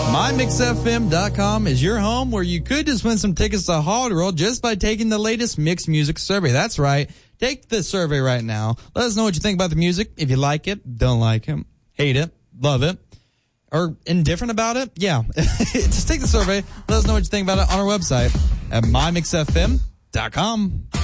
MyMixFM.com is your home where you could just win some tickets to Hard World just by taking the latest mixed music survey. That's right. Take the survey right now. Let us know what you think about the music. If you like it, don't like it, hate it, love it, or indifferent about it, yeah. Just take the survey. Let us know what you think about it on our website at MyMixFM.com.